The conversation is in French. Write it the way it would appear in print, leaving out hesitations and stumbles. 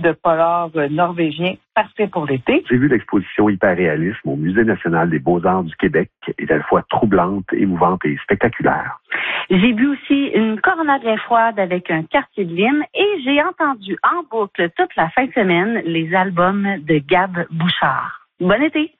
de polar norvégien, parfait pour l'été. J'ai vu l'exposition Hyperréalisme au Musée national des beaux-arts du Québec, qui est à la fois troublante, émouvante et spectaculaire. J'ai bu aussi une Corona bien froide avec un quartier de vigne et j'ai entendu en boucle toute la fin de semaine les albums de Gab Bouchard. Bon été!